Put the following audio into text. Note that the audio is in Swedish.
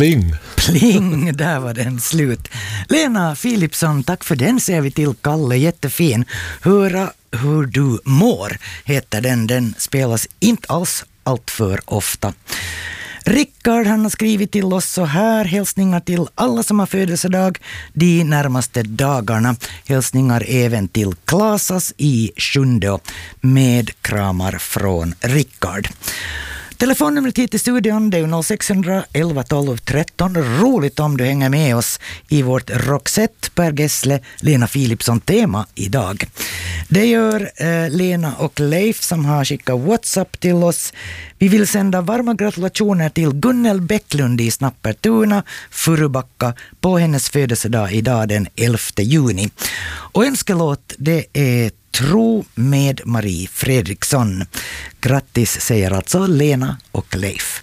Pling! Pling, där var den slut. Lena Philipsson, tack för den, säger vi till Kalle, jättefin. Höra hur du mår heter den. Den spelas inte alls allt för ofta. Rickard, han har skrivit till oss så här: hälsningar till alla som har födelsedag de närmaste dagarna. Hälsningar även till Klasas i Sjunde med kramar från Rickard. Telefonnumret hit till studion, det är 0600 11 12 13. Roligt om du hänger med oss i vårt Roxette, Per Gessle, Lena Philipsson tema idag. Det gör Lena och Leif som har skickat WhatsApp till oss. Vi vill sända varma gratulationer till Gunnel Bäcklund i Snappertuna, Furubacka, på hennes födelsedag idag den 11 juni. Och önskelåt, det är Tro med Marie Fredriksson. Grattis säger alltså Lena och Leif.